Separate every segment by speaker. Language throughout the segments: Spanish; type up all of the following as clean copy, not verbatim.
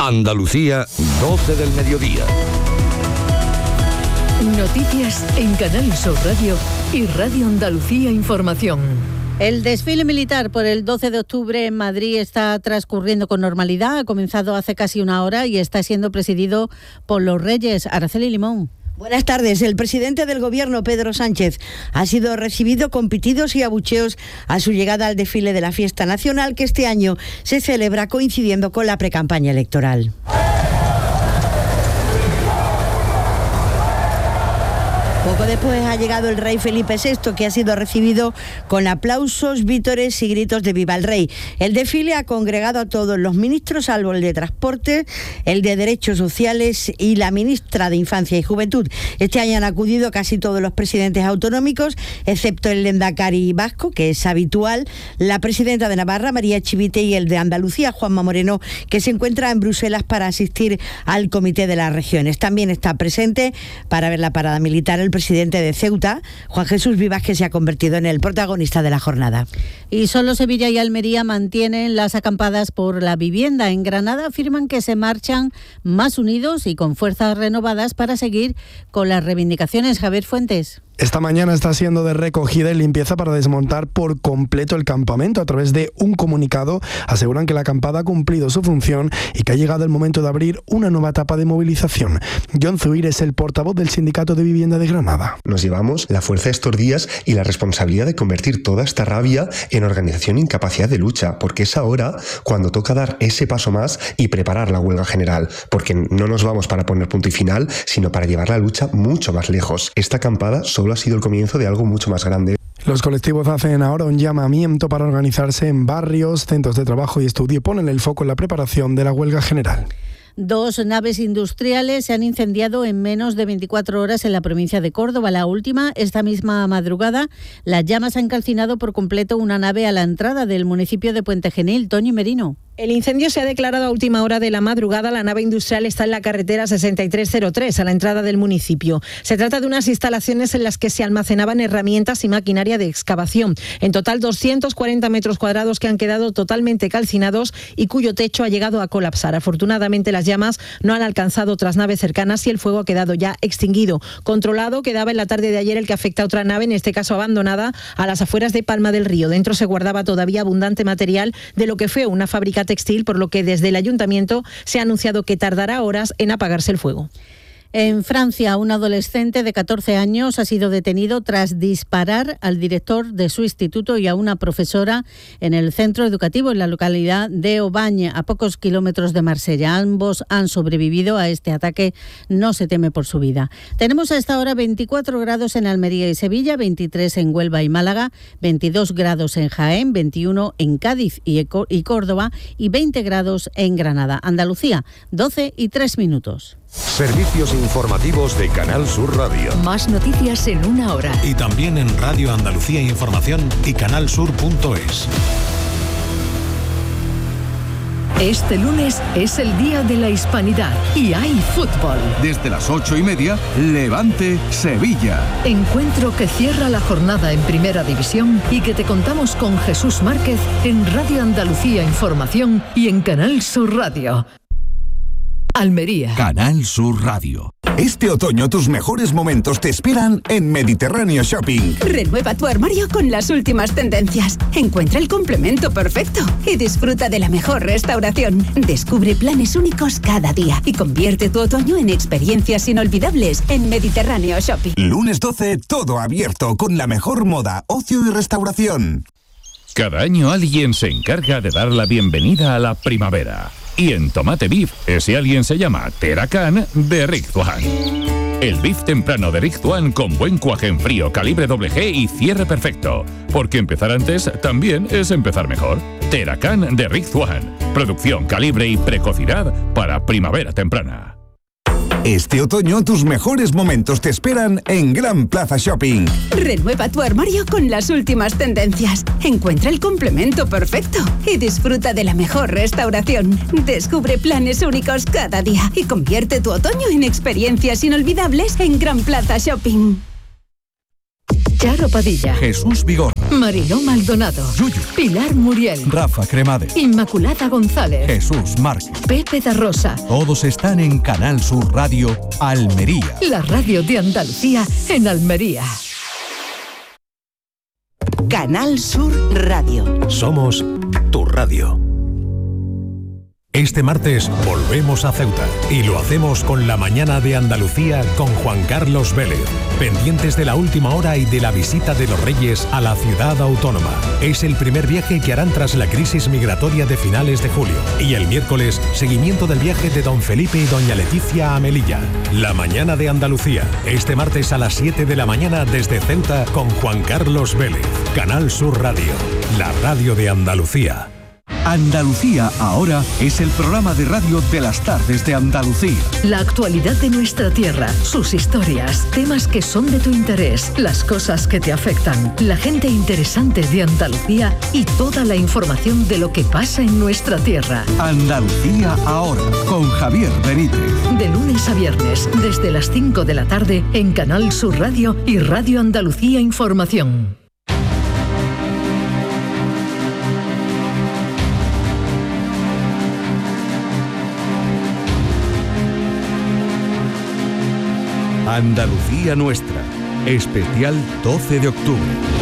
Speaker 1: Andalucía, 12 del mediodía.
Speaker 2: Noticias en Canal Sur Radio y Radio Andalucía Información.
Speaker 3: El desfile militar por el 12 de octubre en Madrid está transcurriendo con normalidad. Ha comenzado hace casi una hora y está siendo presidido por los Reyes. Araceli Limón.
Speaker 4: Buenas tardes. El presidente del Gobierno, Pedro Sánchez, ha sido recibido con pitidos y abucheos a su llegada al desfile de la Fiesta Nacional, que este año se celebra coincidiendo con la precampaña electoral. Poco después ha llegado el rey Felipe VI, que ha sido recibido con aplausos, vítores y gritos de ¡Viva el Rey! El desfile ha congregado a todos los ministros, salvo el de Transporte, el de Derechos Sociales y la ministra de Infancia y Juventud. Este año han acudido casi todos los presidentes autonómicos, excepto el lehendakari vasco, que es habitual, la presidenta de Navarra, María Chivite, y el de Andalucía, Juanma Moreno, que se encuentra en Bruselas para asistir al Comité de las Regiones. También está presente para ver la parada militar el presidente de Ceuta, Juan Jesús Vivas, que se ha convertido en el protagonista de la jornada.
Speaker 3: Y solo Sevilla y Almería mantienen las acampadas por la vivienda. En Granada afirman que se marchan más unidos y con fuerzas renovadas para seguir con las reivindicaciones. Javier Fuentes.
Speaker 5: Esta mañana está siendo de recogida y limpieza para desmontar por completo el campamento. A través de un comunicado aseguran que la acampada ha cumplido su función y que ha llegado el momento de abrir una nueva etapa de movilización. John Zuir es el portavoz del Sindicato de Vivienda de Granada.
Speaker 6: Nos llevamos la fuerza de estos días y la responsabilidad de convertir toda esta rabia en organización e incapacidad de lucha, porque es ahora cuando toca dar ese paso más y preparar la huelga general, porque no nos vamos para poner punto y final, sino para llevar la lucha mucho más lejos. Esta acampada solo ha sido el comienzo de algo mucho más grande.
Speaker 5: Los colectivos hacen ahora un llamamiento para organizarse en barrios, centros de trabajo y estudio y ponen el foco en la preparación de la huelga general.
Speaker 3: 2 naves industriales se han incendiado en menos de 24 horas en la provincia de Córdoba. La última, esta misma madrugada, las llamas han calcinado por completo una nave a la entrada del municipio de Puente Genil. Toñi Merino.
Speaker 7: El incendio se ha declarado a última hora de la madrugada. La nave industrial está en la carretera 6303, a la entrada del municipio. Se trata de unas instalaciones en las que se almacenaban herramientas y maquinaria de excavación. En total, 240 metros cuadrados que han quedado totalmente calcinados y cuyo techo ha llegado a colapsar. Afortunadamente, las llamas no han alcanzado otras naves cercanas y el fuego ha quedado ya extinguido. Controlado quedaba en la tarde de ayer el que afecta a otra nave, en este caso abandonada, a las afueras de Palma del Río. Dentro se guardaba todavía abundante material de lo que fue una fábrica textil, por lo que desde el ayuntamiento se ha anunciado que tardará horas en apagarse el fuego.
Speaker 3: En Francia, un adolescente de 14 años ha sido detenido tras disparar al director de su instituto y a una profesora en el centro educativo en la localidad de Aubagne, a pocos kilómetros de Marsella. Ambos han sobrevivido a este ataque. No se teme por su vida. Tenemos a esta hora 24 grados en Almería y Sevilla, 23 en Huelva y Málaga, 22 grados en Jaén, 21 en Cádiz y Córdoba y 20 grados en Granada. Andalucía, 12:03.
Speaker 1: Servicios informativos de Canal Sur Radio.
Speaker 2: Más noticias en una hora.
Speaker 8: Y también en Radio Andalucía Información y canalsur.es.
Speaker 2: Este lunes es el Día de la Hispanidad y hay fútbol.
Speaker 9: Desde las 8:30, Levante, Sevilla.
Speaker 2: Encuentro que cierra la jornada en Primera División y que te contamos con Jesús Márquez en Radio Andalucía Información y en Canal Sur Radio. Almería.
Speaker 9: Canal Sur Radio. Este otoño tus mejores momentos te esperan en Mediterráneo Shopping.
Speaker 10: Renueva tu armario con las últimas tendencias. Encuentra el complemento perfecto y disfruta de la mejor restauración. Descubre planes únicos cada día y convierte tu otoño en experiencias inolvidables en Mediterráneo Shopping.
Speaker 9: Lunes 12, todo abierto con la mejor moda, ocio y restauración.
Speaker 11: Cada año alguien se encarga de dar la bienvenida a la primavera. Y en Tomate Beef, ese alguien se llama Teracan de Rick One. El beef temprano de Rick One con buen cuaje en frío, calibre WG y cierre perfecto. Porque empezar antes también es empezar mejor. Teracan de Rick One. Producción, calibre y precocidad para primavera temprana.
Speaker 9: Este otoño tus mejores momentos te esperan en Gran Plaza Shopping.
Speaker 10: Renueva tu armario con las últimas tendencias. Encuentra el complemento perfecto y disfruta de la mejor restauración. Descubre planes únicos cada día y convierte tu otoño en experiencias inolvidables en Gran Plaza Shopping.
Speaker 2: Charo Padilla,
Speaker 12: Jesús Vigor,
Speaker 2: Mariló Maldonado,
Speaker 12: Yuyu,
Speaker 2: Pilar Muriel,
Speaker 12: Rafa Cremades,
Speaker 2: Inmaculada González,
Speaker 12: Jesús Márquez,
Speaker 2: Pepe da Rosa.
Speaker 12: Todos están en Canal Sur Radio Almería.
Speaker 2: La radio de Andalucía en Almería.
Speaker 13: Canal Sur Radio.
Speaker 8: Somos tu radio. Este martes volvemos a Ceuta y lo hacemos con la mañana de Andalucía con Juan Carlos Vélez, pendientes de la última hora y de la visita de los Reyes a la ciudad autónoma. Es el primer viaje que harán tras la crisis migratoria de finales de julio. Y el miércoles, seguimiento del viaje de don Felipe y doña Leticia a Melilla. La mañana de Andalucía, este martes a las 7 de la mañana desde Ceuta con Juan Carlos Vélez. Canal Sur Radio, la radio de Andalucía.
Speaker 12: Andalucía ahora es el programa de radio de las tardes de Andalucía.
Speaker 2: La actualidad de nuestra tierra, sus historias, temas que son de tu interés, las cosas que te afectan, la gente interesante de Andalucía y toda la información de lo que pasa en nuestra tierra.
Speaker 12: Andalucía ahora, con Javier Benítez.
Speaker 2: De lunes a viernes, desde las 5 de la tarde, en Canal Sur Radio y Radio Andalucía Información.
Speaker 12: Andalucía nuestra, especial 12 de octubre.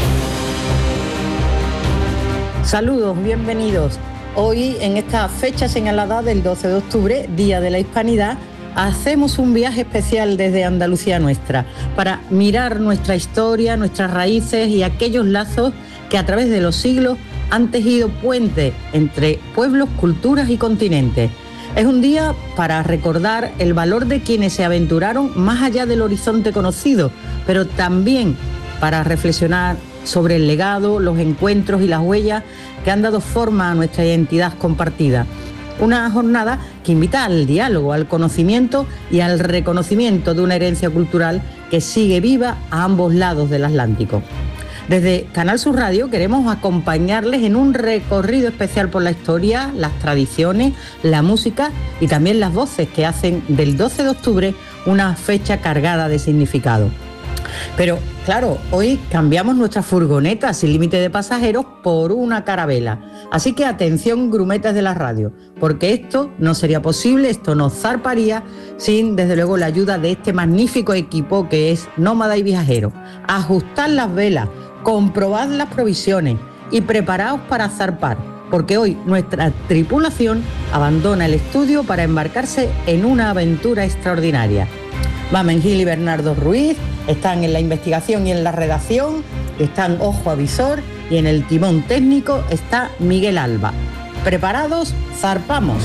Speaker 14: Saludos, bienvenidos. Hoy, en esta fecha señalada del 12 de octubre, Día de la Hispanidad, hacemos un viaje especial desde Andalucía nuestra para mirar nuestra historia, nuestras raíces y aquellos lazos que a través de los siglos han tejido puentes entre pueblos, culturas y continentes. Es un día para recordar el valor de quienes se aventuraron más allá del horizonte conocido, pero también para reflexionar sobre el legado, los encuentros y las huellas que han dado forma a nuestra identidad compartida. Una jornada que invita al diálogo, al conocimiento y al reconocimiento de una herencia cultural que sigue viva a ambos lados del Atlántico. Desde Canal Sur Radio queremos acompañarles en un recorrido especial por la historia, las tradiciones, la música y también las voces que hacen del 12 de octubre una fecha cargada de significado. Pero, claro, hoy cambiamos nuestra furgoneta sin límite de pasajeros por una carabela. Así que atención, grumetas de la radio, porque esto no sería posible, esto no zarparía sin, desde luego, la ayuda de este magnífico equipo que es Nómada y Viajero. Ajustad las velas, comprobad las provisiones y preparaos para zarpar, porque hoy nuestra tripulación abandona el estudio para embarcarse en una aventura extraordinaria. Mamen Gil y Bernardo Ruiz están en la investigación y en la redacción, están Ojo Avisor y en el timón técnico está Miguel Alba. ¿Preparados? ¡Zarpamos!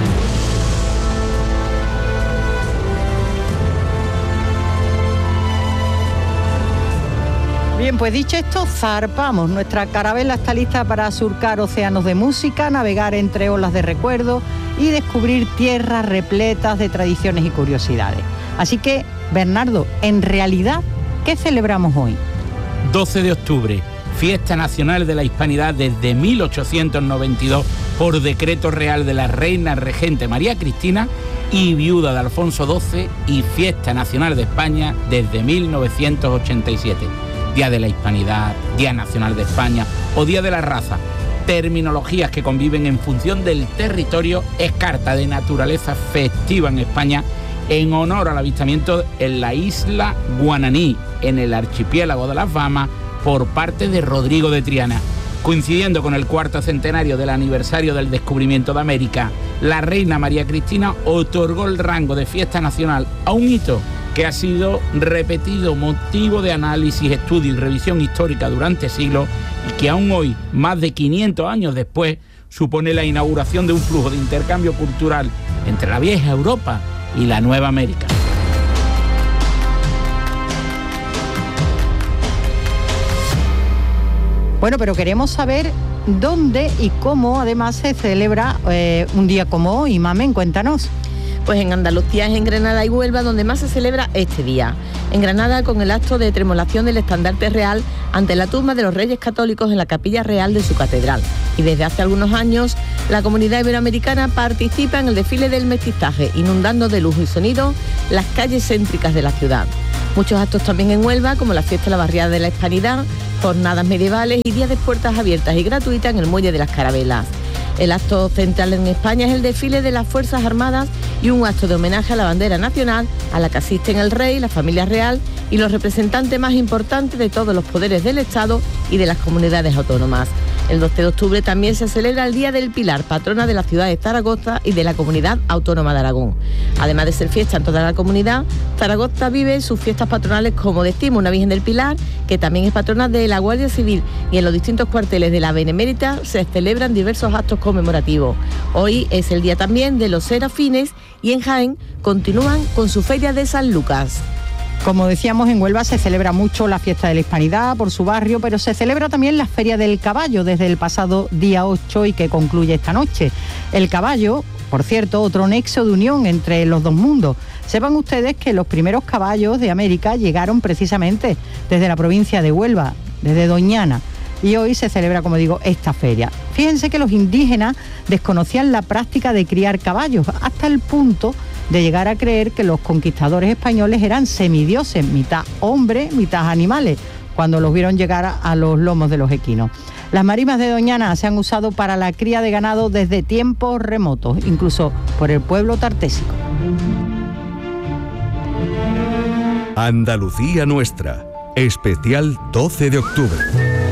Speaker 14: Bien, pues dicho esto, zarpamos. Nuestra carabela está lista para surcar océanos de música, navegar entre olas de recuerdo y descubrir tierras repletas de tradiciones y curiosidades. Así que, Bernardo, en realidad, ¿qué celebramos hoy?
Speaker 15: 12 de octubre, Fiesta Nacional de la Hispanidad desde 1892 por decreto real de la Reina Regente María Cristina y viuda de Alfonso XII, y Fiesta Nacional de España desde 1987. Día de la Hispanidad, Día Nacional de España o Día de la Raza. Terminologías que conviven en función del territorio, es carta de naturaleza festiva en España en honor al avistamiento en la isla Guananí, en el archipiélago de las Bahamas, por parte de Rodrigo de Triana. Coincidiendo con el 4º centenario del aniversario del descubrimiento de América, la reina María Cristina otorgó el rango de fiesta nacional a un hito que ha sido repetido, motivo de análisis, estudio y revisión histórica durante siglos, y que aún hoy, más de 500 años después, supone la inauguración de un flujo de intercambio cultural entre la vieja Europa y la Nueva América.
Speaker 14: Bueno, pero queremos saber dónde y cómo además se celebra un día como hoy. Mamen, cuéntanos.
Speaker 16: Pues en Andalucía es en Granada y Huelva donde más se celebra este día. En Granada, con el acto de tremolación del estandarte real ante la tumba de los Reyes Católicos en la Capilla Real de su catedral. Y desde hace algunos años, la comunidad iberoamericana participa en el desfile del mestizaje, inundando de luz y sonido las calles céntricas de la ciudad. Muchos actos también en Huelva, como la fiesta de la barriada de la Hispanidad, jornadas medievales y días de puertas abiertas y gratuitas en el Muelle de las Carabelas. El acto central en España es el desfile de las Fuerzas Armadas y un acto de homenaje a la bandera nacional, a la que asisten el rey, la familia real y los representantes más importantes de todos los poderes del Estado y de las comunidades autónomas. El 12 de octubre también se celebra el Día del Pilar, patrona de la ciudad de Zaragoza y de la Comunidad Autónoma de Aragón. Además de ser fiesta en toda la comunidad, Zaragoza vive sus fiestas patronales como decimos, una Virgen del Pilar, que también es patrona de la Guardia Civil, y en los distintos cuarteles de la Benemérita se celebran diversos actos conmemorativos. Hoy es el día también de los Serafines y en Jaén continúan con su feria de San Lucas.
Speaker 17: Como decíamos, en Huelva se celebra mucho la fiesta de la Hispanidad por su barrio, pero se celebra también la Feria del Caballo desde el pasado día 8 y que concluye esta noche. El caballo, por cierto, otro nexo de unión entre los dos mundos. Sepan ustedes que los primeros caballos de América llegaron precisamente desde la provincia de Huelva, desde Doñana. Y hoy se celebra, como digo, esta feria. Fíjense que los indígenas desconocían la práctica de criar caballos, hasta el punto de llegar a creer que los conquistadores españoles eran semidioses, mitad hombres, mitad animales, cuando los vieron llegar a los lomos de los equinos. Las marimas de Doñana se han usado para la cría de ganado desde tiempos remotos, incluso por el pueblo tartésico.
Speaker 12: Andalucía Nuestra, especial 12 de octubre.